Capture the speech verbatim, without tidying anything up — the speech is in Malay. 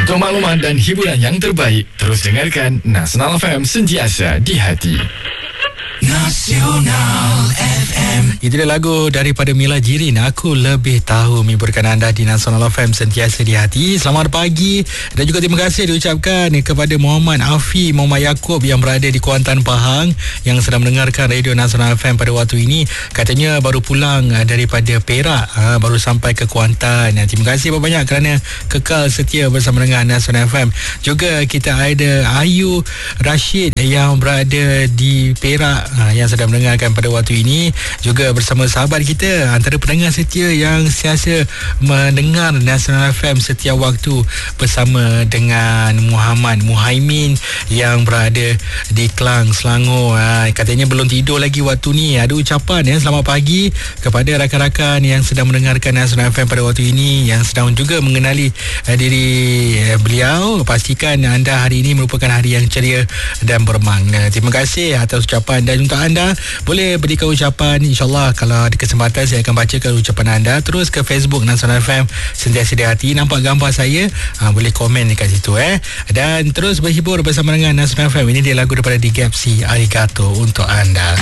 Untuk maklumat dan hiburan yang terbaik, terus dengarkan Nasional F M, sentiasa di hati. Nasional F M. Itu dia lagu daripada Mila Jirin, Aku Lebih Tahu, menghiburkan anda di Nasional F M, sentiasa di hati. Selamat pagi dan juga terima kasih diucapkan kepada Muhammad Afi, Muhammad Yaakob yang berada di Kuantan, Pahang, yang sedang mendengarkan Radio Nasional F M pada waktu ini. Katanya baru pulang daripada Perak, ha, baru sampai ke Kuantan. Terima kasih banyak kerana kekal setia bersama dengan Nasional F M. Juga kita ada Ayu Rashid yang berada di Perak, ha, yang sedang mendengarkan pada waktu ini, juga bersama sahabat kita antara pendengar setia yang sentiasa mendengar Nasional F M setiap waktu, bersama dengan Muhammad Muhaimin yang berada di Klang, Selangor. Ha, katanya belum tidur lagi waktu ni. Ada ucapan ya, selamat pagi kepada rakan-rakan yang sedang mendengarkan Nasional F M pada waktu ini, yang sedang juga mengenali uh, diri uh, beliau. Pastikan anda hari ini merupakan hari yang ceria dan bermakna. Terima kasih atas ucapan, dan untuk anda boleh berikan ucapan, insyaAllah kalau ada kesempatan saya akan bacakan ucapan anda. Terus ke Facebook Nasional F M, sentiasa di hati, nampak gambar saya, ha, boleh komen dekat situ eh. Dan terus berhibur bersama dengan Nasional F M. Ini dia lagu daripada D G A P C, Arigato untuk anda.